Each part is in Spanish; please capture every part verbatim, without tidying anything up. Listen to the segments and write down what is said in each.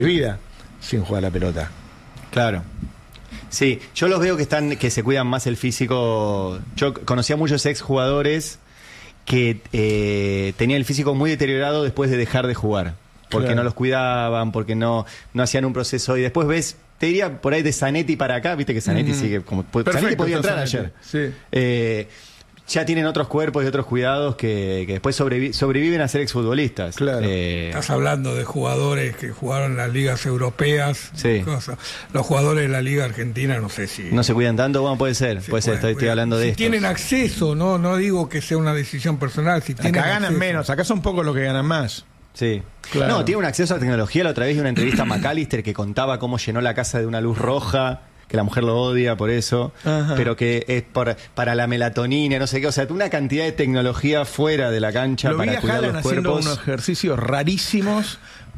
vida sin jugar a la pelota. Claro. Sí, yo los veo que están, que se cuidan más el físico. Yo conocía muchos exjugadores que eh, tenían el físico muy deteriorado después de dejar de jugar. Porque claro. no los cuidaban, porque no, no hacían un proceso. Y después ves, te diría por ahí de Zanetti para acá, viste que Zanetti mm. sigue como. Perfecto, Zanetti podía entrar Zanetti. ayer. Sí. Eh, ya tienen otros cuerpos y otros cuados que, que después sobrevi sobreviven a ser exfutbolistas. Claro. Eh, Estás hablando de jugadores que jugaron en las ligas europeas. Sí. Cosas. Los jugadores de la Liga Argentina, no sé si... ¿No se cuidan tanto? Bueno, puede ser. Puede ser. Estoy, estoy hablando de Si estos. tienen acceso, no no digo que sea una decisión personal. Si tienen acá ganan acceso. menos. Acá son pocos los que ganan más. Sí. Claro. No, tiene un acceso a la tecnología. La otra vez de una entrevista a McAllister que contaba cómo llenó la casa de una luz roja, que la mujer lo odia por eso, Ajá. pero que es por, para la melatonina, no sé qué, o sea, una cantidad de tecnología fuera de la cancha lo para vi a cuidar Haaland los cuerpos. haciendo unos ejercicios rarísimos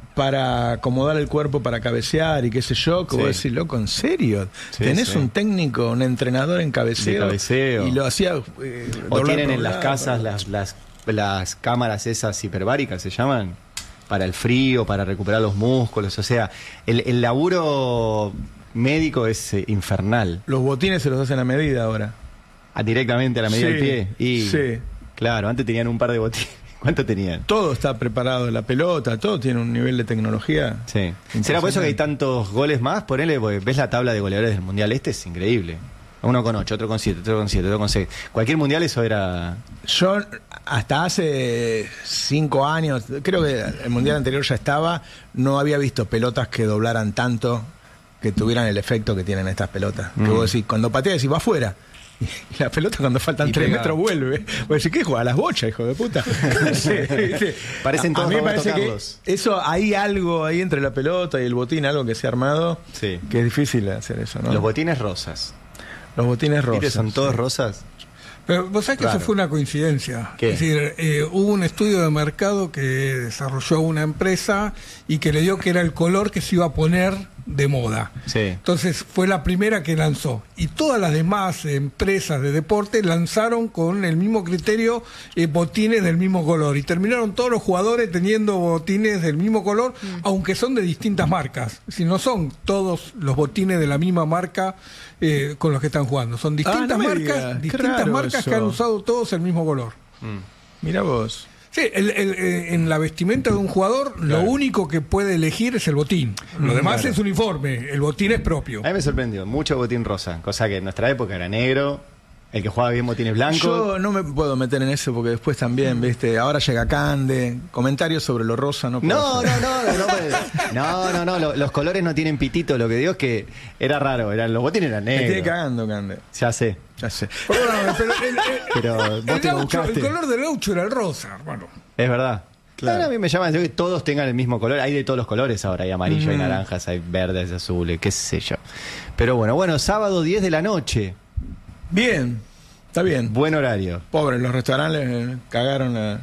para acomodar el cuerpo para cabecear y qué sé yo, que sí. vos decís, loco, ¿en serio? Sí, Tenés sí. un técnico, un entrenador en cabeceo, de cabeceo. y lo hacía eh, o tienen en las casas las, las, las cámaras esas hiperbáricas, se llaman, para el frío, para recuperar los músculos, o sea, el, el laburo médico es eh, infernal. Los botines se los hacen a medida ahora. Ah, directamente a la medida sí, del pie. Y, sí. Claro, antes tenían un par de botines. ¿Cuánto tenían? Todo está preparado, la pelota, todo tiene un nivel de tecnología. Sí. ¿Será por eso que hay tantos goles más? Ponele, porque ves la tabla de goleadores del Mundial este, es increíble. Uno con ocho, otro con siete, otro con siete, otro con seis. Cualquier Mundial eso era... Yo hasta hace cinco años, creo que el Mundial anterior ya estaba, no había visto pelotas que doblaran tanto, que tuvieran el efecto que tienen estas pelotas. Mm. Que vos decís, cuando pateas decís, va afuera. Y la pelota cuando faltan tres metros vuelve. Vos decís, ¿qué juega? A las bochas, hijo de puta. Sí, sí. Parecen todos a mí me Roberto parece Carlos. Que eso, hay algo ahí entre la pelota y el botín, algo que se ha armado, sí. que es difícil hacer eso, ¿no? Los botines rosas. Los botines rosas. ¿Viste? Son todos sí. rosas. Pero vos sabés que claro. eso fue una coincidencia. ¿Qué? Es decir, eh, hubo un estudio de mercado que desarrolló una empresa y que le dio que era el color que se iba a poner de moda. Sí. Entonces fue la primera que lanzó. Y todas las demás empresas de deporte lanzaron con el mismo criterio eh, botines del mismo color. Y terminaron todos los jugadores teniendo botines del mismo color, mm. aunque son de distintas marcas. Si no son todos los botines de la misma marca eh, con los que están jugando. Son distintas ah, no marcas, distintas marcas eso. que han usado todos el mismo color. Mm. Mira vos. Sí, el, el, el, en la vestimenta de un jugador, claro. lo único que puede elegir es el botín. Lo demás claro. es uniforme, el botín es propio. A mí me sorprendió, mucho botín rosa, cosa que en nuestra época era negro, el que jugaba bien botines blancos. Yo no me puedo meter en eso porque después también, viste, ahora llega Cande, comentarios sobre lo rosa, no puedo No, no, no, no, no, no, no, no, los colores no tienen pitito, lo que digo es que era raro, eran, los botines eran negros. Me estoy cagando, Cande. Ya sé. Ya sé. Perdóname, pero el, el, pero vos el, te gaucho, el color del gaucho era el rosa, hermano. Es verdad. Claro. Ahora a mí me llama que todos tengan el mismo color. Hay de todos los colores ahora. Hay amarillo, mm. hay naranjas, hay verdes, azules, qué sé yo. Pero bueno, bueno, sábado diez de la noche. Bien, está bien. Buen horario. Pobre, los restaurantes eh, cagaron a...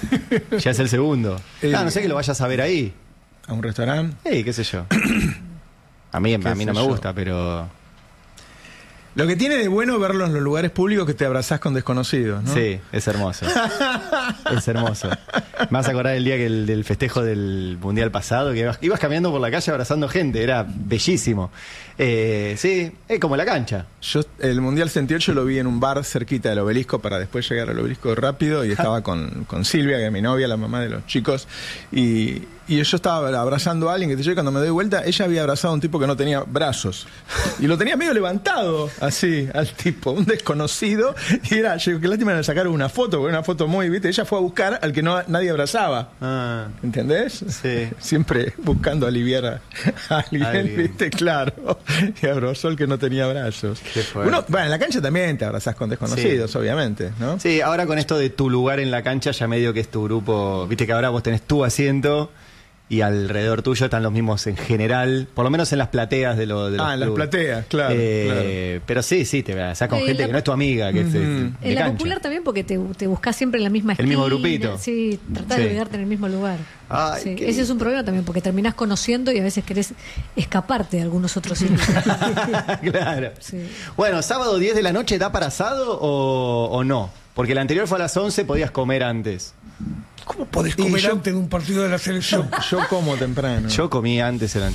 Ya es el segundo. Eh, ah, no sé que lo vayas a ver ahí. ¿A un restaurante? Sí, qué sé yo. A mí, a mí no me yo? gusta, pero... Lo que tiene de bueno verlo en los lugares públicos que te abrazás con desconocidos, ¿no? Sí, es hermoso. Es hermoso. Me vas a acordar el día que el, del festejo del Mundial pasado, que ibas, ibas caminando por la calle abrazando gente, era bellísimo. Eh, sí, es como la cancha. Yo el Mundial setenta y ocho lo vi en un bar cerquita del Obelisco para después llegar al Obelisco rápido y estaba con, con Silvia, que es mi novia, la mamá de los chicos, y... Y yo estaba abrazando a alguien que te yo, cuando me doy vuelta, ella había abrazado a un tipo que no tenía brazos. Y lo tenía medio levantado, así, al tipo, un desconocido. Y era, yo, qué lástima de sacar una foto, porque era una foto muy, ¿viste? Ella fue a buscar al que no nadie abrazaba. Ah, ¿entendés? Sí. Siempre buscando aliviar a, a alguien, ¿Alguien? ¿viste? Claro. Y abrazó al que no tenía brazos. Qué fuerte. Uno, bueno, en la cancha también te abrazás con desconocidos, sí. obviamente, ¿no? Sí, ahora con esto de tu lugar en la cancha, ya medio que es tu grupo. Viste que ahora vos tenés tu asiento. Y alrededor tuyo están los mismos en general, por lo menos en las plateas de, lo, de los Ah, en las clubes. plateas, claro, eh, claro. Pero sí, sí, te vas con no, gente la, que no es tu amiga. Que uh-huh. es de, de en la cancha. popular también porque te, te buscas siempre en la misma esquina. El mismo grupito. Sí, tratás sí. de ubicarte en el mismo lugar. Ay, sí. qué... Ese es un problema también porque terminás conociendo y a veces querés escaparte de algunos otros sitios. Claro. Sí. Bueno, sábado diez de la noche, ¿da para asado o, o no? Porque el anterior fue a las once, podías comer antes. ¿Cómo podés Y comer yo- antes de un partido de la selección? Yo como temprano. Yo comí antes el